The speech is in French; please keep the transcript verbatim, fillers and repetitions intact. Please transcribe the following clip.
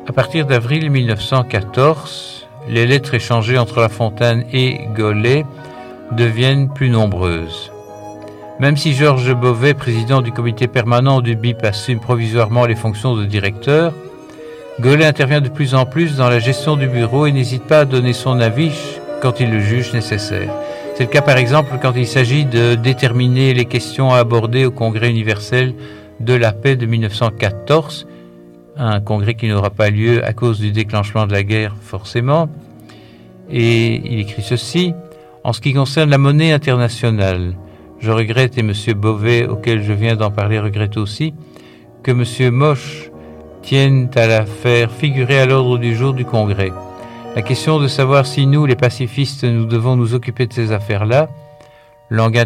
À partir d'avril mille neuf cent quatorze, les lettres échangées entre La Fontaine et Golay deviennent plus nombreuses. Même si Georges Beauvais, président du comité permanent du B I P, assume provisoirement les fonctions de directeur, Golay intervient de plus en plus dans la gestion du bureau et n'hésite pas à donner son avis quand il le juge nécessaire. C'est le cas par exemple quand il s'agit de déterminer les questions à aborder au Congrès universel de la paix de mille neuf cent quatorze, un congrès qui n'aura pas lieu à cause du déclenchement de la guerre forcément. Et il écrit ceci: en ce qui concerne la monnaie internationale, je regrette, et M. Beauvais, auquel je viens d'en parler, regrette aussi, que M. Moche tienne à la faire figurer à l'ordre du jour du Congrès. La question de savoir si nous, les pacifistes, nous devons nous occuper de ces affaires-là, langue